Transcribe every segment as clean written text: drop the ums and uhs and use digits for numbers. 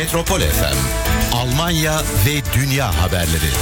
Metropol FM, Almanya ve dünya haberleri.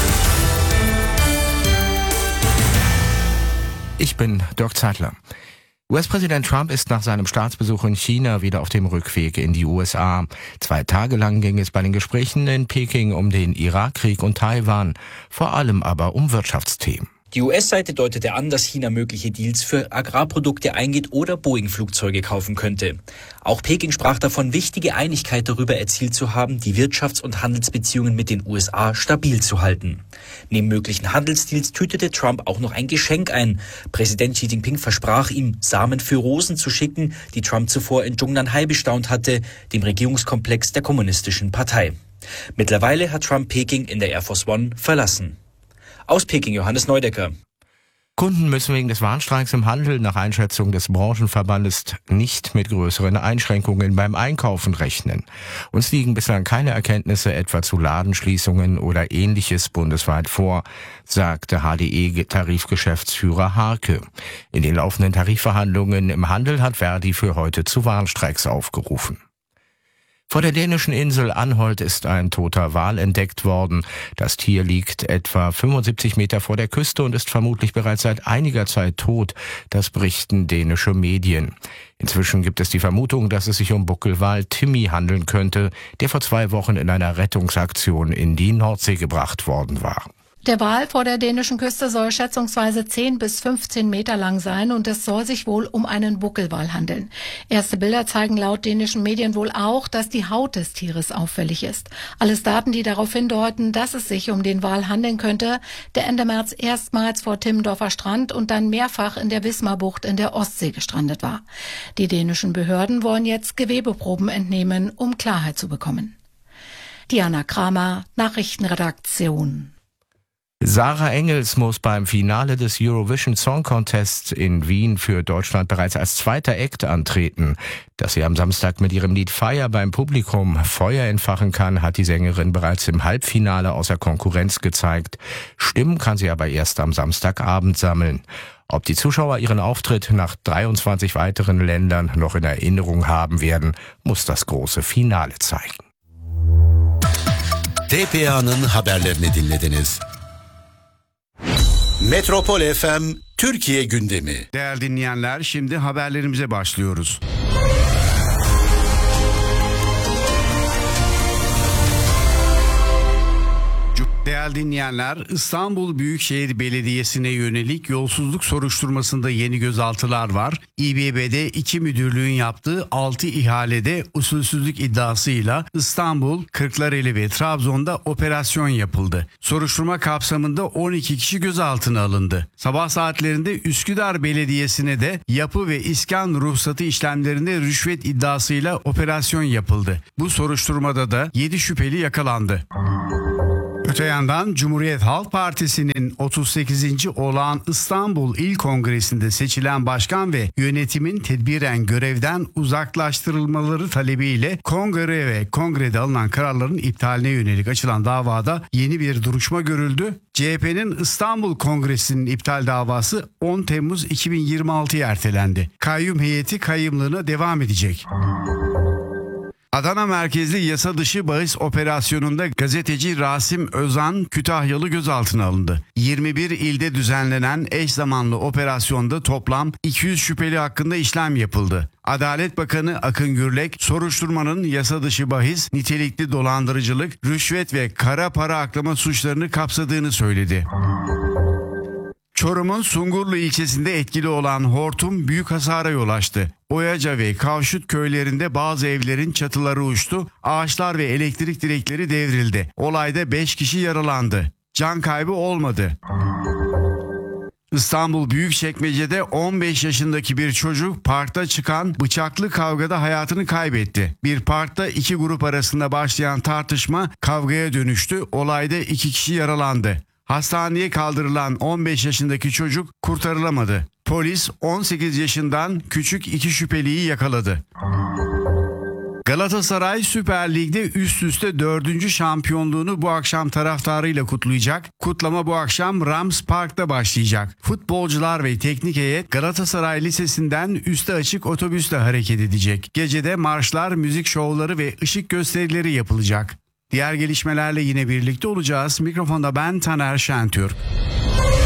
Ich bin Dirk Zeitler. US-Präsident Trump ist nach seinem Staatsbesuch in China wieder auf dem Rückweg in die USA. 2 Tage lang ging es bei den Gesprächen in Peking um den Irakkrieg und Taiwan, vor allem aber um Wirtschaftsthemen. Die US-Seite deutete an, dass China mögliche Deals für Agrarprodukte eingeht oder Boeing-Flugzeuge kaufen könnte. Auch Peking sprach davon, wichtige Einigkeit darüber erzielt zu haben, die Wirtschafts- und Handelsbeziehungen mit den USA stabil zu halten. Neben möglichen Handelsdeals tütete Trump auch noch ein Geschenk ein. Präsident Xi Jinping versprach ihm, Samen für Rosen zu schicken, die Trump zuvor in Zhongnanhai bestaunt hatte, dem Regierungskomplex der Kommunistischen Partei. Mittlerweile hat Trump Peking in der Air Force One verlassen. Aus Peking, Johannes Neudecker. Kunden müssen wegen des Warnstreiks im Handel nach Einschätzung des Branchenverbandes nicht mit größeren Einschränkungen beim Einkaufen rechnen. Uns liegen bislang keine Erkenntnisse etwa zu Ladenschließungen oder Ähnliches bundesweit vor, sagte HDE-Tarifgeschäftsführer Harke. In den laufenden Tarifverhandlungen im Handel hat Verdi für heute zu Warnstreiks aufgerufen. Vor der dänischen Insel Anholt ist ein toter Wal entdeckt worden. Das Tier liegt etwa 75 Meter vor der Küste und ist vermutlich bereits seit einiger Zeit tot. Das berichten dänische Medien. Inzwischen gibt es die Vermutung, dass es sich um Buckelwal Timmy handeln könnte, der vor 2 Wochen in einer Rettungsaktion in die Nordsee gebracht worden war. Der Wal vor der dänischen Küste soll schätzungsweise 10 bis 15 Meter lang sein und es soll sich wohl um einen Buckelwal handeln. Erste Bilder zeigen laut dänischen Medien wohl auch, dass die Haut des Tieres auffällig ist. Alles Daten, die darauf hindeuten, dass es sich um den Wal handeln könnte, der Ende März erstmals vor Timmendorfer Strand und dann mehrfach in der Wismarbucht in der Ostsee gestrandet war. Die dänischen Behörden wollen jetzt Gewebeproben entnehmen, um Klarheit zu bekommen. Diana Kramer, Nachrichtenredaktion. Sarah Engels muss beim Finale des Eurovision Song Contest in Wien für Deutschland bereits als zweiter Act antreten. Dass sie am Samstag mit ihrem Lied Fire beim Publikum Feuer entfachen kann, hat die Sängerin bereits im Halbfinale außer Konkurrenz gezeigt. Stimmen kann sie aber erst am Samstagabend sammeln. Ob die Zuschauer ihren Auftritt nach 23 weiteren Ländern noch in Erinnerung haben werden, muss das große Finale zeigen. TPA'nın haberlerini dinlediniz. Metropol FM Türkiye gündemi. Değerli dinleyenler, şimdi haberlerimize başlıyoruz. Değerli dinleyenler, İstanbul Büyükşehir Belediyesi'ne yönelik yolsuzluk soruşturmasında yeni gözaltılar var. İBB'de 2 müdürlüğün yaptığı 6 ihalede usulsüzlük iddiasıyla İstanbul, Kırklareli ve Trabzon'da operasyon yapıldı. Soruşturma kapsamında 12 kişi gözaltına alındı. Sabah saatlerinde Üsküdar Belediyesi'ne de yapı ve iskan ruhsatı işlemlerinde rüşvet iddiasıyla operasyon yapıldı. Bu soruşturmada da 7 şüpheli yakalandı. Öte yandan Cumhuriyet Halk Partisi'nin 38. olağan İstanbul İl Kongresi'nde seçilen başkan ve yönetimin tedbiren görevden uzaklaştırılmaları talebiyle kongrede alınan kararların iptaline yönelik açılan davada yeni bir duruşma görüldü. CHP'nin İstanbul Kongresi'nin iptal davası 10 Temmuz 2026'ya ertelendi. Kayyum heyeti kayyımlığına devam edecek. Adana merkezli yasa dışı bahis operasyonunda gazeteci Rasim Özan Kütahyalı gözaltına alındı. 21 ilde düzenlenen eş zamanlı operasyonda toplam 200 şüpheli hakkında işlem yapıldı. Adalet Bakanı Akın Gürlek, soruşturmanın yasa dışı bahis, nitelikli dolandırıcılık, rüşvet ve kara para aklama suçlarını kapsadığını söyledi. Çorum'un Sungurlu ilçesinde etkili olan hortum büyük hasara yol açtı. Oyaca ve Kavşut köylerinde bazı evlerin çatıları uçtu, ağaçlar ve elektrik direkleri devrildi. Olayda 5 kişi yaralandı. Can kaybı olmadı. İstanbul Büyükçekmece'de 15 yaşındaki bir çocuk parkta çıkan bıçaklı kavgada hayatını kaybetti. Bir parkta 2 grup arasında başlayan tartışma kavgaya dönüştü. Olayda 2 kişi yaralandı. Hastaneye kaldırılan 15 yaşındaki çocuk kurtarılamadı. Polis 18 yaşından küçük 2 şüpheliyi yakaladı. Galatasaray Süper Lig'de üst üste 4. şampiyonluğunu bu akşam taraftarıyla kutlayacak. Kutlama bu akşam Rams Park'ta başlayacak. Futbolcular ve teknik heyet Galatasaray Lisesi'nden üstü açık otobüsle hareket edecek. Gecede marşlar, müzik şovları ve ışık gösterileri yapılacak. Diğer gelişmelerle yine birlikte olacağız. Mikrofonda ben Taner Şentürk.